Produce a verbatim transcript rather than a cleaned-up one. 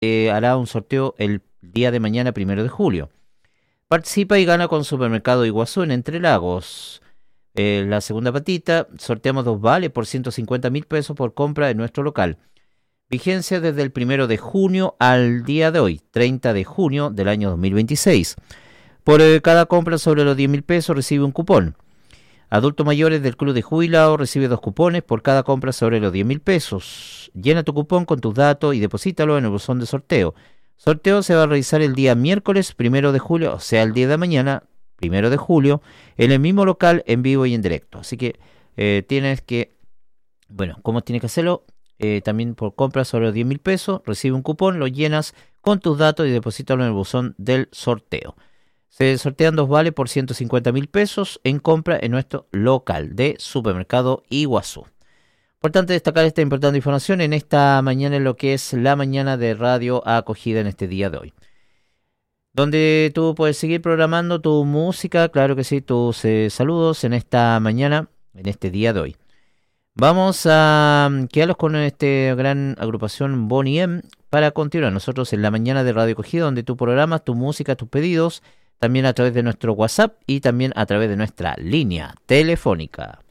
eh, hará un sorteo el día de mañana, primero de julio. Participa y gana con Supermercado Iguazú en Entre Lagos. Eh, la segunda patita, sorteamos dos vales por ciento cincuenta mil pesos por compra en nuestro local. Vigencia desde el primero de junio al día de hoy, treinta de junio del año dos mil veintiséis. Por eh, cada compra sobre los diez mil pesos recibe un cupón. Adultos mayores del Club de Jubilados recibe dos cupones por cada compra sobre los diez mil pesos. Llena tu cupón con tus datos y deposítalo en el buzón de sorteo. Sorteo se va a realizar el día miércoles primero de julio, o sea, el día de mañana, primero de julio, en el mismo local, en vivo y en directo. Así que eh, tienes que, bueno, ¿cómo tienes que hacerlo? Eh, también por compra sobre los diez mil pesos, recibe un cupón, lo llenas con tus datos y deposítalo en el buzón del sorteo. Se sortean dos vales por ciento cincuenta mil pesos en compra en nuestro local de Supermercado Iguazú. Importante destacar esta importante información en esta mañana, en lo que es la mañana de Radio Acogida en este día de hoy. Donde tú puedes seguir programando tu música, claro que sí, tus eh, saludos en esta mañana, en este día de hoy. Vamos a um, quedarnos con esta gran agrupación Boney M para continuar nosotros en la mañana de Radio Acogida, donde tú programas tu música, tus pedidos, también a través de nuestro WhatsApp y también a través de nuestra línea telefónica.